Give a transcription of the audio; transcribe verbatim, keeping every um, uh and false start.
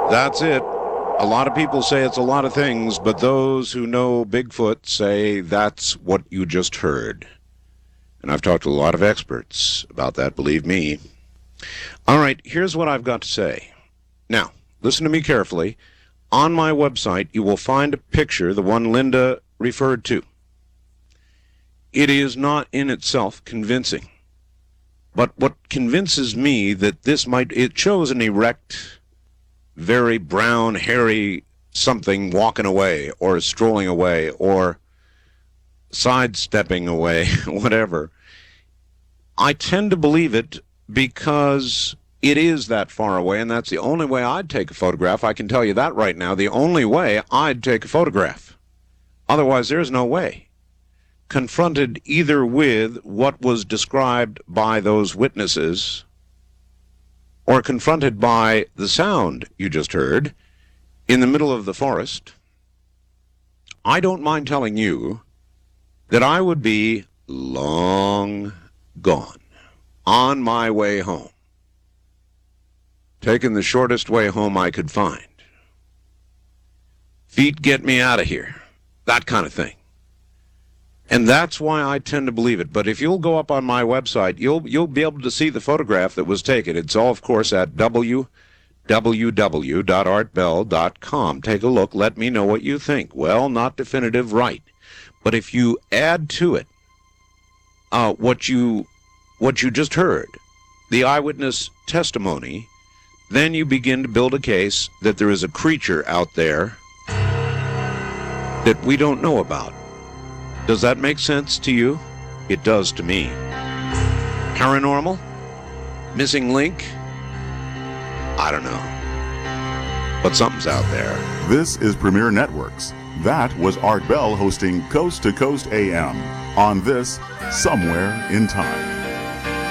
That's it. A lot of people say it's a lot of things, but those who know Bigfoot say that's what you just heard. And I've talked to a lot of experts about that, believe me. All right, here's what I've got to say. Now, listen to me carefully. On my website, you will find a picture, the one Linda referred to. It is not in itself convincing. But what convinces me that this might, it shows an erect, very brown, hairy something walking away, or strolling away, or sidestepping away, whatever. I tend to believe it because it is that far away, and that's the only way I'd take a photograph. I can tell you that right now, the only way I'd take a photograph. Otherwise, there's no way. Confronted either with what was described by those witnesses, or confronted by the sound you just heard in the middle of the forest, I don't mind telling you that I would be long gone, on my way home, taking the shortest way home I could find. Feet get me out of here, that kind of thing. And that's why I tend to believe it. But if you'll go up on my website, you'll you'll be able to see the photograph that was taken. It's all, of course, at w w w dot art bell dot com. Take a look. Let me know what you think. Well, not definitive, right. But if you add to it uh, what you what you just heard, the eyewitness testimony, then you begin to build a case that there is a creature out there that we don't know about. Does that make sense to you? It does to me. Paranormal? Missing link? I don't know. But something's out there. This is Premier Networks. That was Art Bell hosting Coast to Coast A M on this Somewhere in Time.